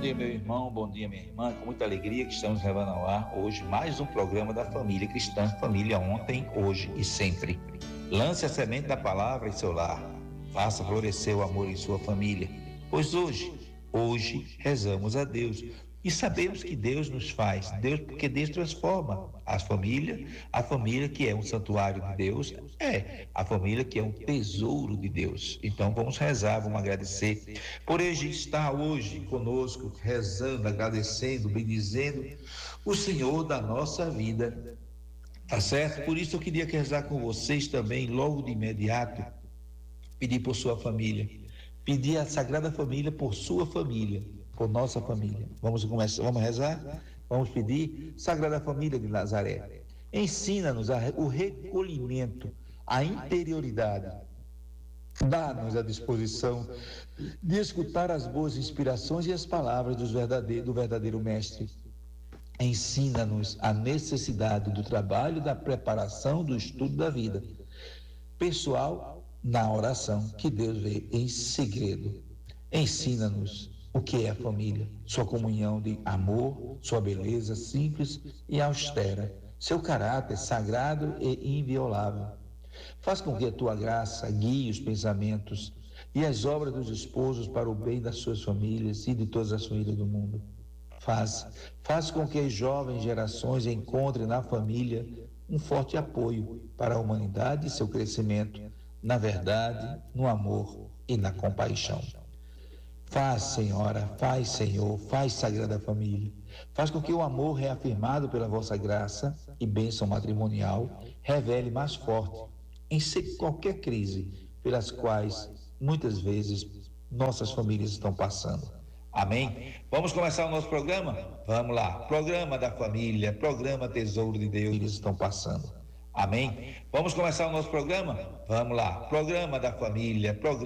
dia, meu irmão, bom dia, minha irmã. Com muita alegria que estamos levando ao ar hoje mais um programa da Família Cristã, Família Ontem, Hoje e Sempre. Lance a semente da palavra em seu lar. Faça florescer o amor em sua família. Pois hoje rezamos a Deus e sabemos que Deus nos faz, porque Deus transforma a família que é um santuário de Deus, a família que é um tesouro de Deus. Então vamos rezar, vamos agradecer por ele estar hoje conosco, rezando, agradecendo, bendizendo o Senhor da nossa vida. Tá certo? Por isso eu queria rezar com vocês também, logo de imediato, pedir por sua família, pedir à Sagrada Família por sua família, por nossa família. Vamos rezar? Vamos pedir, Sagrada Família de Nazaré, ensina-nos o recolhimento, a interioridade, dá-nos a disposição de escutar as boas inspirações e as palavras do verdadeiro Mestre. Ensina-nos a necessidade do trabalho, da preparação, do estudo da vida pessoal na oração, que Deus vê em segredo. Ensina-nos o que é a família, sua comunhão de amor, sua beleza simples e austera, seu caráter sagrado e inviolável. Faz com que a tua graça guie os pensamentos e as obras dos esposos para o bem das suas famílias e de todas as famílias do mundo. Faz com que as jovens gerações encontrem na família um forte apoio para a humanidade e seu crescimento, na verdade, no amor e na compaixão. Faz, Senhora, faz, Senhor, faz, Sagrada Família. Faz com que o amor reafirmado pela vossa graça e bênção matrimonial revele mais forte em qualquer crise pelas quais muitas vezes nossas famílias estão passando. Amém? Vamos começar o nosso programa? Vamos lá. Programa da família, programa Tesouro de Deus, eles estão passando. Amém? Vamos começar o nosso programa? Vamos lá. Programa da família, programa